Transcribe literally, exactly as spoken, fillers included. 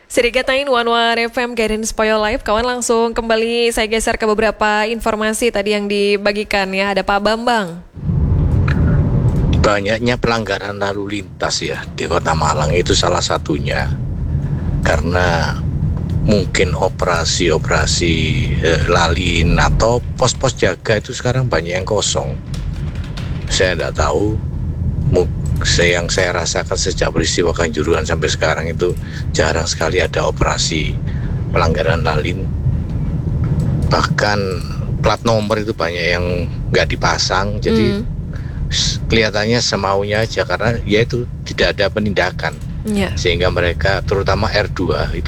Sedikit naik One One F M Guidance Spoil Live. Kawan, langsung kembali saya geser ke beberapa informasi tadi yang dibagikan ya. Ada Pak Bambang. Banyaknya pelanggaran lalu lintas ya di Kota Malang itu salah satunya. Karena mungkin operasi-operasi eh, lalin atau pos-pos jaga itu sekarang banyak yang kosong. Saya tidak tahu. Yang saya rasakan sejak peristiwa Kanjuruhan sampai sekarang itu jarang sekali ada operasi pelanggaran lalin. Bahkan plat nomor itu banyak yang nggak dipasang, jadi mm. kelihatannya semaunya aja karena ya itu tidak ada penindakan, yeah. Sehingga mereka terutama R dua itu